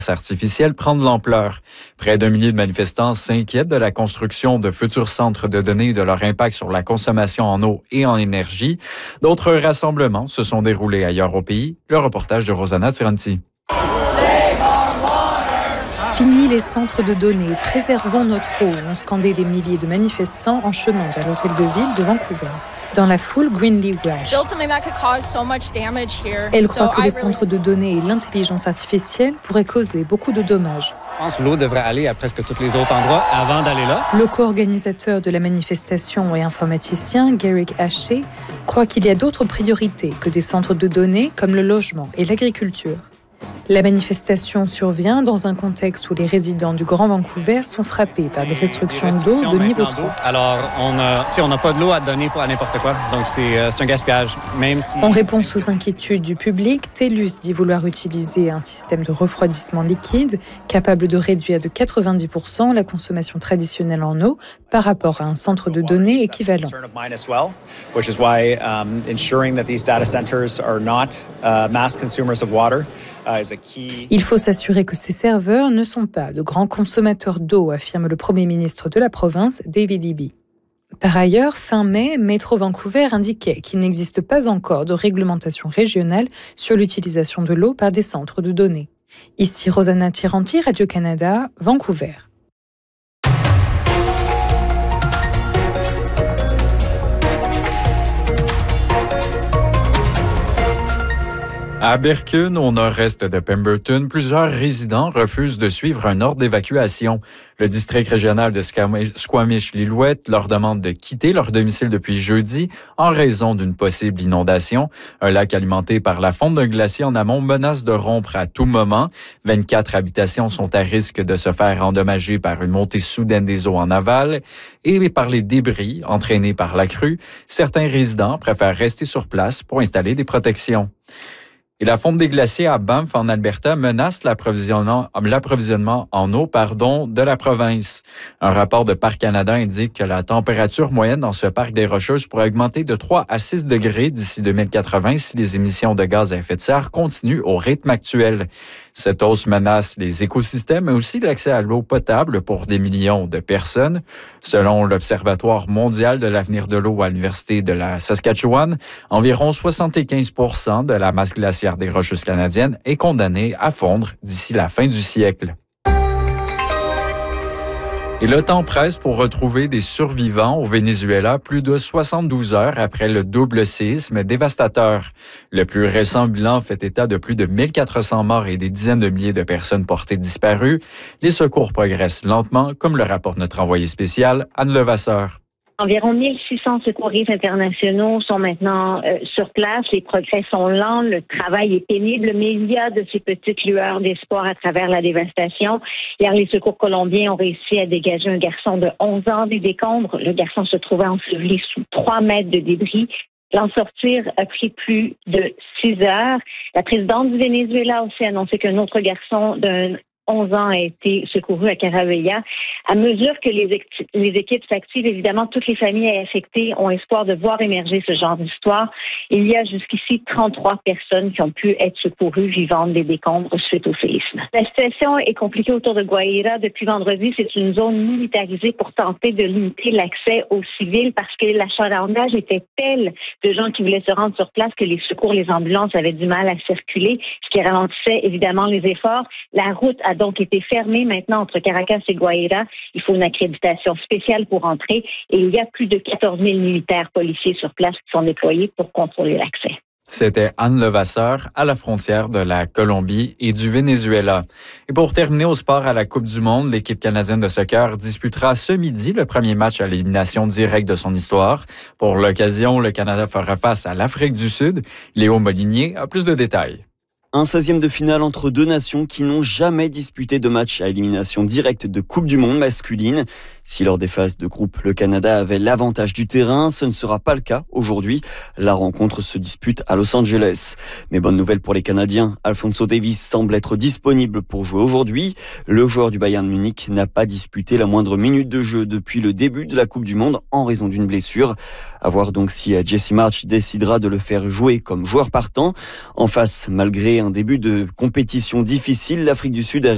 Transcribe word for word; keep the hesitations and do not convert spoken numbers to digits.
artificielle prend de l'ampleur. Près d'un millier de manifestants s'inquiètent de la construction de futurs centres de données et de leur impact sur la consommation en eau et en énergie. D'autres rassemblements se sont déroulés ailleurs au pays. Le reportage de Rosanna Tiranti. Fini les centres de données, préservons notre eau, ont scandé des milliers de manifestants en chemin vers l'hôtel de ville de Vancouver. Dans la foule, Greenlee Welsh. Elle croit que les centres de données et l'intelligence artificielle pourraient causer beaucoup de dommages. Je pense que l'eau devrait aller à presque tous les autres endroits avant d'aller là. Le co-organisateur de la manifestation et informaticien, Garrick Haché, croit qu'il y a d'autres priorités que des centres de données comme le logement et l'agriculture. La manifestation survient dans un contexte où les résidents du Grand Vancouver sont frappés par des restrictions d'eau de niveau trois. Alors, on n'a on n'a pas de l'eau à donner pour n'importe quoi, donc c'est, euh, c'est un gaspillage. Même si... En réponse aux inquiétudes du public, TELUS dit vouloir utiliser un système de refroidissement liquide capable de réduire de quatre-vingt-dix pour cent la consommation traditionnelle en eau par rapport à un centre de données équivalent. Il faut s'assurer que ces serveurs ne sont pas de grands consommateurs d'eau, affirme le premier ministre de la province, David Eby. Par ailleurs, fin mai, Métro Vancouver indiquait qu'il n'existe pas encore de réglementation régionale sur l'utilisation de l'eau par des centres de données. Ici Rosanna Tiranti, Radio-Canada, Vancouver. À Berkun, au nord-est de Pemberton, plusieurs résidents refusent de suivre un ordre d'évacuation. Le district régional de Squamish-Lillooet leur demande de quitter leur domicile depuis jeudi en raison d'une possible inondation. Un lac alimenté par la fonte d'un glacier en amont menace de rompre à tout moment. vingt-quatre habitations sont à risque de se faire endommager par une montée soudaine des eaux en aval et par les débris entraînés par la crue. Certains résidents préfèrent rester sur place pour installer des protections. Et la fonte des glaciers à Banff, en Alberta, menace l'approvisionnement, l'approvisionnement en eau pardon, de la province. Un rapport de Parc Canada indique que la température moyenne dans ce parc des Rocheuses pourrait augmenter de trois à six degrés d'ici deux mille quatre-vingts si les émissions de gaz à effet de serre continuent au rythme actuel. Cette hausse menace les écosystèmes, mais aussi l'accès à l'eau potable pour des millions de personnes. Selon l'Observatoire mondial de l'avenir de l'eau à l'Université de la Saskatchewan, environ soixante-quinze pour cent de la masse glaciaire des Rocheuses canadiennes est condamnée à fondre d'ici la fin du siècle. Et le temps presse pour retrouver des survivants au Venezuela plus de soixante-douze heures après le double séisme dévastateur. Le plus récent bilan fait état de plus de mille quatre cents morts et des dizaines de milliers de personnes portées disparues. Les secours progressent lentement, comme le rapporte notre envoyé spécial, Anne Levasseur. Environ mille six cents secouristes internationaux sont maintenant euh, sur place. Les progrès sont lents, le travail est pénible, mais il y a de ces petites lueurs d'espoir à travers la dévastation. Hier, les secours colombiens ont réussi à dégager un garçon de onze ans des décombres. Le garçon se trouvait enseveli sous trois mètres de débris. L'en sortir a pris plus de six heures. La présidente du Venezuela a aussi annoncé qu'un autre garçon d'un onze ans a été secouru à Caravella. À mesure que les, équ- les équipes s'activent, évidemment, toutes les familles affectées ont espoir de voir émerger ce genre d'histoire. Il y a jusqu'ici trente-trois personnes qui ont pu être secourues vivantes des décombres suite au séisme. La situation est compliquée autour de Guaira. Depuis vendredi, c'est une zone militarisée pour tenter de limiter l'accès aux civils parce que l'achalandage était tel de gens qui voulaient se rendre sur place que les secours, les ambulances avaient du mal à circuler, ce qui ralentissait évidemment les efforts. La route a donc été fermée maintenant entre Caracas et Guaira. Il faut une accréditation spéciale pour entrer et il y a plus de quatorze mille militaires policiers sur place qui sont déployés pour contrôler l'accès. C'était Anne Levasseur à la frontière de la Colombie et du Venezuela. Et pour terminer au sport à la Coupe du Monde, l'équipe canadienne de soccer disputera ce midi le premier match à l'élimination directe de son histoire. Pour l'occasion, le Canada fera face à l'Afrique du Sud. Léo Molinier a plus de détails. Un seizième de finale entre deux nations qui n'ont jamais disputé de match à élimination directe de Coupe du Monde masculine. Si lors des phases de groupe, le Canada avait l'avantage du terrain, ce ne sera pas le cas aujourd'hui. La rencontre se dispute à Los Angeles. Mais bonne nouvelle pour les Canadiens, Alphonso Davies semble être disponible pour jouer aujourd'hui. Le joueur du Bayern Munich n'a pas disputé la moindre minute de jeu depuis le début de la Coupe du Monde en raison d'une blessure. À voir donc si Jesse Marsch décidera de le faire jouer comme joueur partant. En face, malgré un début de compétition difficile, l'Afrique du Sud a